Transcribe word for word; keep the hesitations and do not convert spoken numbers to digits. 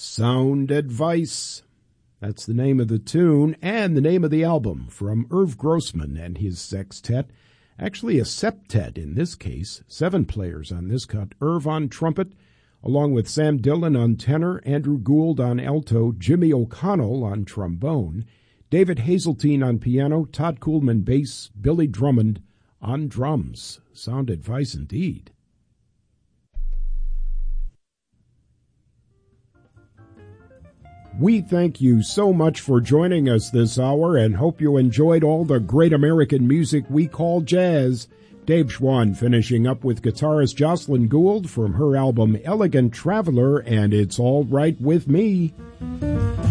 Sound Advice. That's the name of the tune and the name of the album from Irv Grossman and his sextet. Actually a septet in this case. Seven players on this cut. Irv on trumpet, along with Sam Dillon on tenor, Andrew Gould on alto, Jimmy O'Connell on trombone, David Hazeltine on piano, Todd Kuhlman bass, Billy Drummond on drums. Sound Advice indeed. We thank you so much for joining us this hour and hope you enjoyed all the great American music we call jazz. Dave Schwann finishing up with guitarist Jocelyn Gould from her album Elegant Traveler and It's All Right With Me.